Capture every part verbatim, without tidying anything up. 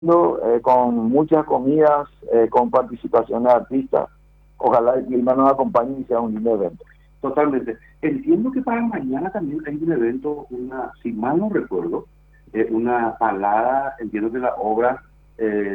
eh, con muchas comidas, eh, con participación de artistas. Ojalá el clima nos acompañe y sea un lindo evento. Totalmente. Entiendo que para mañana también hay un evento, una, si mal no recuerdo, eh, una palada, entiendo que la obra eh,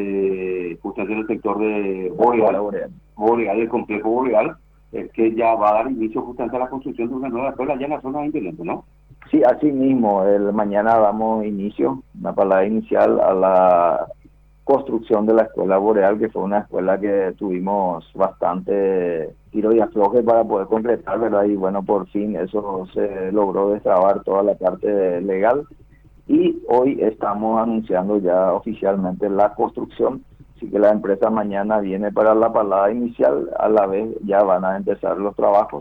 de justamente en el sector de Boreal, Boreal. Boreal, el complejo Boreal, eh, que ya va a dar inicio justamente a la construcción de una nueva escuela allá en la zona de Intelento, ¿no? Sí, así mismo, el, mañana damos inicio, una palabra inicial a la construcción de la escuela Boreal, que fue una escuela que tuvimos bastante tiro y afloje para poder concretar, ¿verdad? Y bueno, por fin eso se logró destrabar toda la parte legal y hoy estamos anunciando ya oficialmente la construcción, así que la empresa mañana viene para la palada inicial, a la vez ya van a empezar los trabajos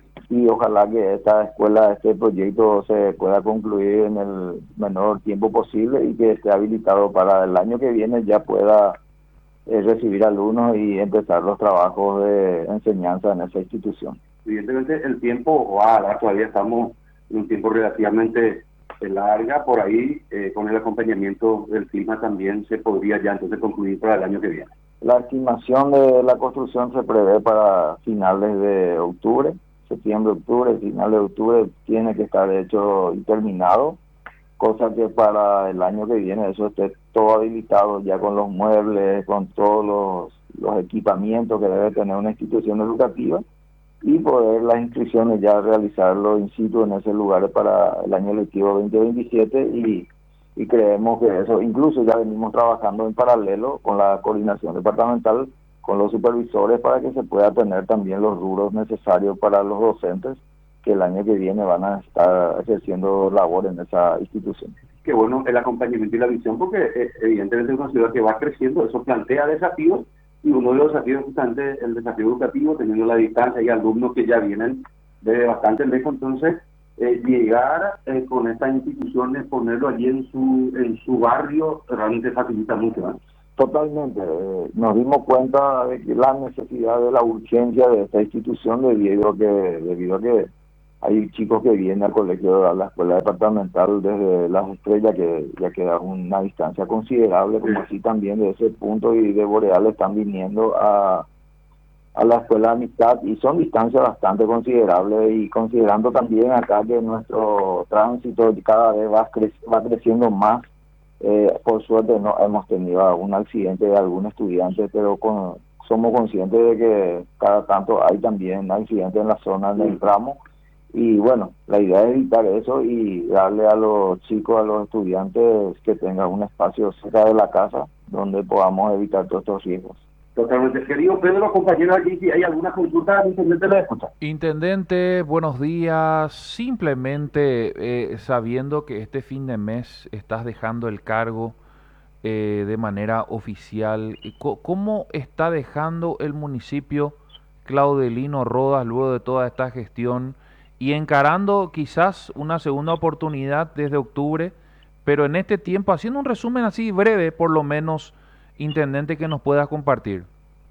y ojalá que esta escuela, este proyecto se pueda concluir en el menor tiempo posible y que esté habilitado para el año que viene ya pueda eh, recibir alumnos y empezar los trabajos de enseñanza en esa institución. Evidentemente el tiempo va a dar, todavía estamos en un tiempo relativamente eh, larga, por ahí eh, con el acompañamiento del clima también se podría ya entonces concluir para el año que viene. La estimación de la construcción se prevé para finales de octubre, septiembre, octubre, finales de octubre tiene que estar hecho y terminado, cosa que para el año que viene eso esté todo habilitado ya con los muebles, con todos los, los equipamientos que debe tener una institución educativa y poder las inscripciones ya realizarlo in situ en ese lugar para el año lectivo veinte veintisiete y, y creemos que eso, incluso ya venimos trabajando en paralelo con la coordinación departamental, con los supervisores para que se pueda tener también los rubros necesarios para los docentes que el año que viene van a estar ejerciendo labor en esa institución. Qué bueno el acompañamiento y la visión, porque eh, evidentemente es una ciudad que va creciendo, eso plantea desafíos, y uno de los desafíos es justamente el desafío educativo, teniendo la distancia y alumnos que ya vienen de bastante lejos, entonces eh, llegar eh, con estas instituciones, ponerlo allí en su en su barrio, realmente facilita mucho, ¿eh? Totalmente. Eh, nos dimos cuenta de que la necesidad de la urgencia de esta institución debido a que, debido a que hay chicos que vienen al colegio, a la escuela departamental desde Las Estrellas, que ya queda una distancia considerable, como así también de ese punto y de Boreal están viniendo a, a la escuela de Amistad y son distancias bastante considerables y considerando también acá que nuestro tránsito cada vez va, cre va creciendo más. Eh, por suerte no hemos tenido algún accidente de algún estudiante, pero con, somos conscientes de que cada tanto hay también accidentes en la zona del tramo y bueno, la idea es evitar eso y darle a los chicos, a los estudiantes que tengan un espacio cerca de la casa donde podamos evitar todos estos riesgos. Totalmente. Querido Pedro, compañeros aquí, si hay alguna consulta, intendente le escucha. Intendente, buenos días. Simplemente eh, sabiendo que este fin de mes estás dejando el cargo eh, de manera oficial, co- ¿cómo está dejando el municipio Claudelino Rodas luego de toda esta gestión y encarando quizás una segunda oportunidad desde octubre, pero en este tiempo haciendo un resumen así breve, por lo menos, intendente, que nos puedas compartir?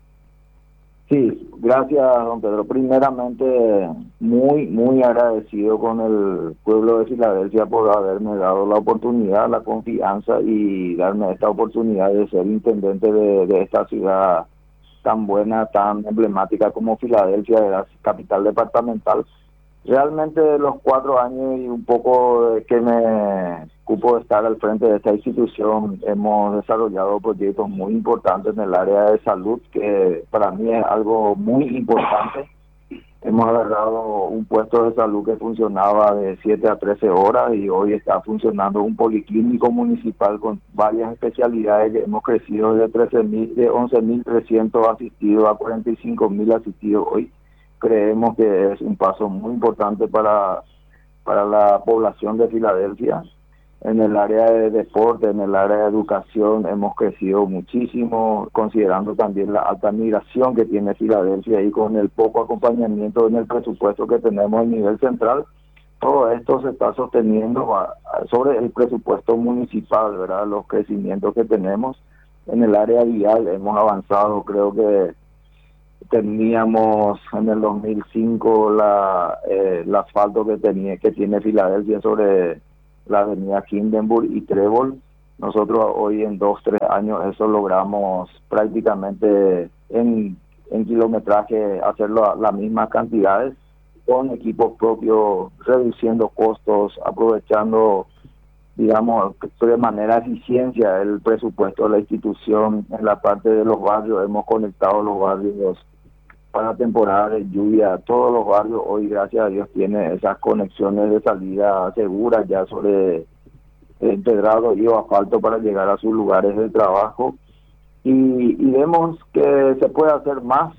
Sí, gracias, don Pedro. Primeramente, muy, muy agradecido con el pueblo de Filadelfia por haberme dado la oportunidad, la confianza y darme esta oportunidad de ser intendente de, de esta ciudad tan buena, tan emblemática como Filadelfia, de la capital departamental. Realmente los cuatro años y un poco de que me cupo de estar al frente de esta institución, hemos desarrollado proyectos muy importantes en el área de salud, que para mí es algo muy importante. Hemos agarrado un puesto de salud que funcionaba de siete a trece horas y hoy está funcionando un policlínico municipal con varias especialidades que hemos crecido de trece mil, de once mil trescientos asistidos a cuarenta y cinco mil asistidos hoy. Creemos que es un paso muy importante para, para la población de Filadelfia. En el área de deporte, en el área de educación, hemos crecido muchísimo, considerando también la alta migración que tiene Filadelfia y con el poco acompañamiento en el presupuesto que tenemos a nivel central. Todo esto se está sosteniendo a, a, sobre el presupuesto municipal, ¿verdad? Los crecimientos que tenemos en el área vial hemos avanzado, creo que teníamos en el dos mil cinco la, eh, el asfalto que tenía que tiene Filadelfia sobre la avenida Hindenburg y Trébol. Nosotros hoy en dos, tres años eso logramos prácticamente en, en kilometraje hacerlo a las mismas cantidades con equipos propios, reduciendo costos, aprovechando, digamos, de manera eficiencia el presupuesto de la institución. En la parte de los barrios hemos conectado los barrios para temporada de lluvia. Todos los barrios hoy, gracias a Dios, tienen esas conexiones de salida seguras ya sobre empedrado y asfalto para llegar a sus lugares de trabajo, y, y vemos que se puede hacer más.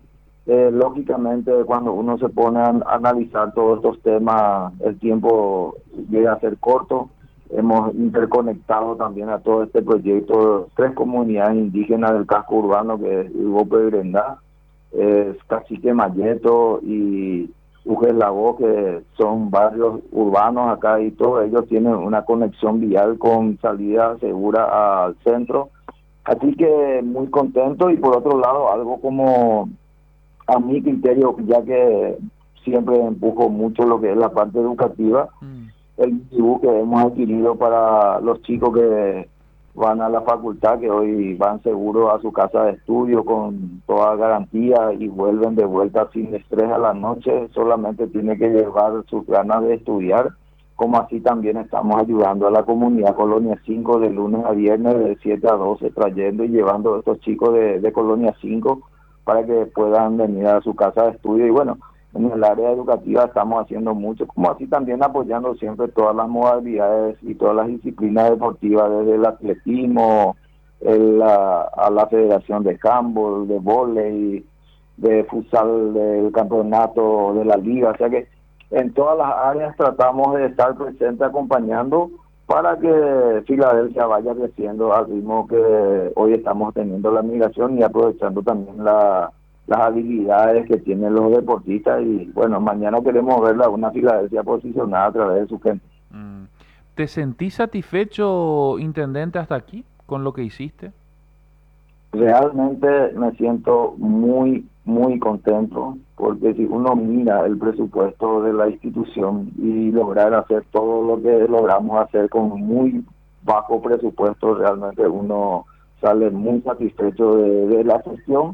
Eh, lógicamente, cuando uno se pone a analizar todos estos temas, el tiempo llega a ser corto. Hemos interconectado también a todo este proyecto tres comunidades indígenas del casco urbano, que es Igope y Grendá, es Cacique Mayeto y Ujelabó, que son barrios urbanos acá, y todos ellos tienen una conexión vial con salida segura al centro. Así que muy contento. Y por otro lado, algo como a mi criterio, ya que siempre empujo mucho lo que es la parte educativa, mm. el I B U que hemos adquirido para los chicos que van a la facultad, que hoy van seguros a su casa de estudio con toda garantía y vuelven de vuelta sin estrés a la noche. Solamente tiene que llevar sus ganas de estudiar, como así también estamos ayudando a la comunidad Colonia cinco de lunes a viernes de siete a doce, trayendo y llevando a estos chicos de, de Colonia cinco para que puedan venir a su casa de estudio. Y bueno, en el área educativa estamos haciendo mucho, como así también apoyando siempre todas las modalidades y todas las disciplinas deportivas, desde el atletismo, el, la, a la federación de handball, de vóley, de futsal, del campeonato, de la liga. O sea que en todas las áreas tratamos de estar presentes acompañando para que Filadelfia vaya creciendo al ritmo que hoy estamos teniendo la migración, y aprovechando también la las habilidades que tienen los deportistas. Y bueno, mañana queremos verla una Filadelfia posicionada a través de su gente. ¿Te sentís satisfecho, intendente, hasta aquí con lo que hiciste? Realmente me siento muy, muy contento, porque si uno mira el presupuesto de la institución y lograr hacer todo lo que logramos hacer con muy bajo presupuesto, realmente uno sale muy satisfecho de, de la gestión.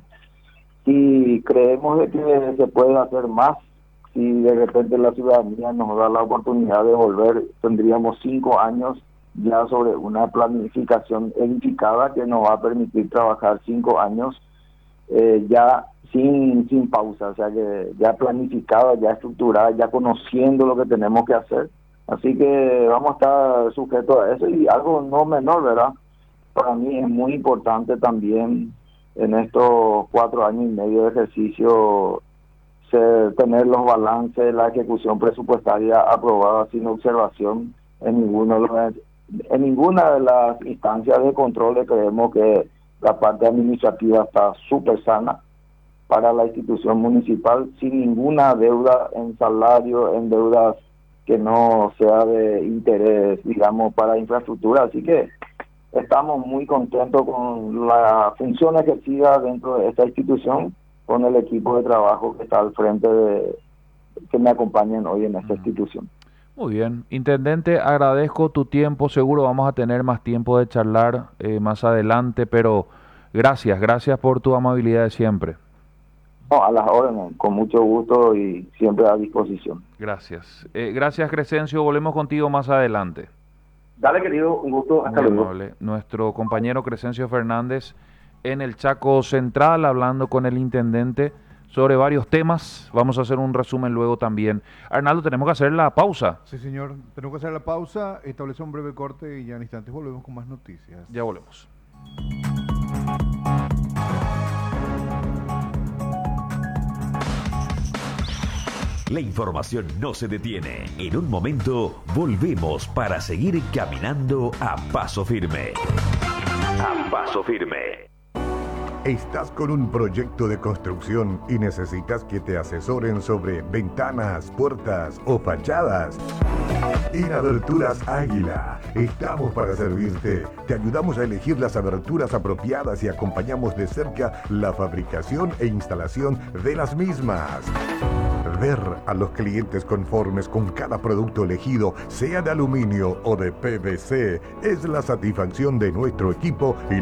Y creemos de que se puede hacer más. Si de repente la ciudadanía nos da la oportunidad de volver, tendríamos cinco años ya sobre una planificación edificada que nos va a permitir trabajar cinco años eh, ya sin sin pausa, o sea que ya planificada, ya estructurada, ya conociendo lo que tenemos que hacer. Así que vamos a estar sujetos a eso. Y algo no menor, ¿verdad? Para mí es muy importante también en estos cuatro años y medio de ejercicio se, tener los balances de la ejecución presupuestaria aprobada sin observación en ninguno de los, en ninguna de las instancias de control. Creemos que la parte administrativa está súper sana para la institución municipal, sin ninguna deuda en salario, en deudas que no sea de interés, digamos, para infraestructura. Así que estamos muy contentos con la función ejercida dentro de esta institución, con el equipo de trabajo que está al frente de que me acompañan hoy en esta institución. Muy bien. Intendente, agradezco tu tiempo. Seguro vamos a tener más tiempo de charlar eh, más adelante, pero gracias, gracias por tu amabilidad de siempre. No, a las órdenes, con mucho gusto y siempre a disposición. Gracias. Eh, gracias, Crescencio. Volvemos contigo más adelante. Dale, querido, un gusto. Hasta luego. Amable. Nuestro compañero Crescencio Fernández en el Chaco Central, hablando con el intendente sobre varios temas. Vamos a hacer un resumen luego también. Arnaldo, tenemos que hacer la pausa. Sí, señor. Tenemos que hacer la pausa, establecer un breve corte y ya en instantes volvemos con más noticias. Ya volvemos. La información no se detiene. En un momento volvemos para seguir caminando a paso firme. A paso firme. ¿Estás con un proyecto de construcción y necesitas que te asesoren sobre ventanas, puertas o fachadas? En Aberturas Águila estamos para servirte. Te ayudamos a elegir las aberturas apropiadas y acompañamos de cerca la fabricación e instalación de las mismas. Ver a los clientes conformes con cada producto elegido, sea de aluminio o de P V C, es la satisfacción de nuestro equipo y